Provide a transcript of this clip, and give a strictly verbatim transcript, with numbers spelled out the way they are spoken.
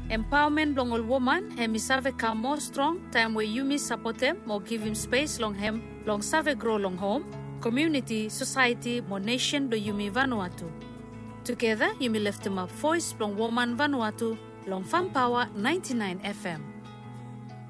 Empowerment long all woman, hemi save ka more strong, time where you miss support him, more give him space long hem, long save grow long home, community, society, more nation do yumi Vanuatu. Together, yumi lift him up voice long woman Vanuatu, long Fam Power ninety-nine F M.